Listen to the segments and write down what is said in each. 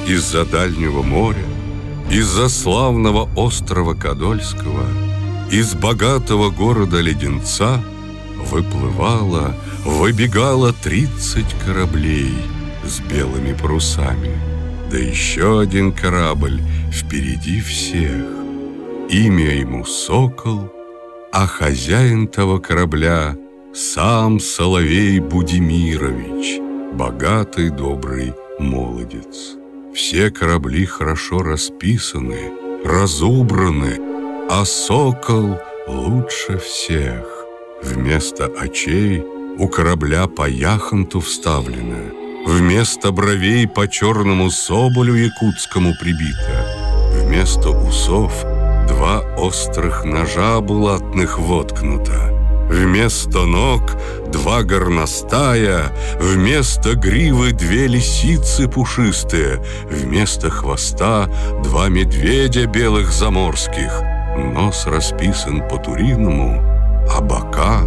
из-за дальнего моря, из-за славного острова Кодольского, из богатого города Леденца выплывало, выбегало 30 кораблей с белыми парусами. Да еще один корабль впереди всех. Имя ему Сокол, а хозяин того корабля сам Соловей Будимирович, богатый, добрый молодец. Все корабли хорошо расписаны, разубраны, а Сокол лучше всех. Вместо очей у корабля по яхонту вставлено, вместо бровей по черному соболю якутскому прибито, вместо усов 2 острых ножа булатных воткнуто, вместо ног 2 горностая, вместо гривы 2 лисицы пушистые, вместо хвоста 2 медведя белых заморских. Нос расписан по-туrinому, а бока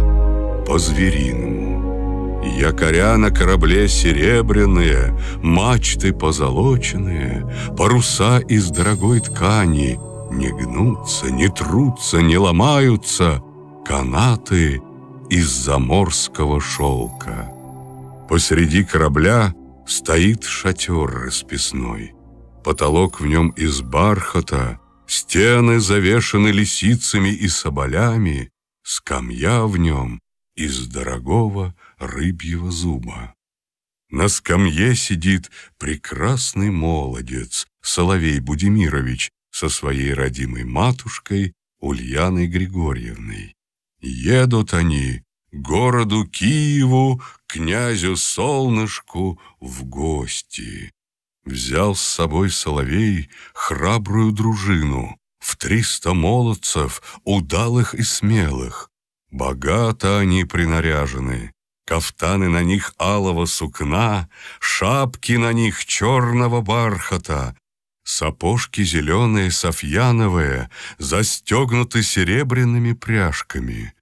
по-звериному. Якоря на корабле серебряные, мачты позолоченные, паруса из дорогой ткани, не гнутся, не трутся, не ломаются, канаты из заморского шелка. Посреди корабля стоит шатер расписной, потолок в нем из бархата, стены завешаны лисицами и соболями, скамья в нем из дорогого рыбьего зуба. На скамье сидит прекрасный молодец Соловей Будимирович со своей родимой матушкой Ульяной Григорьевной. Едут они к городу Киеву, князю Солнышку в гости. Взял с собой Соловей храбрую дружину, в 300 молодцев, удалых и смелых. Богато они принаряжены, кафтаны на них алого сукна, шапки на них черного бархата, сапожки зеленые софьяновые, застегнуты серебряными пряжками.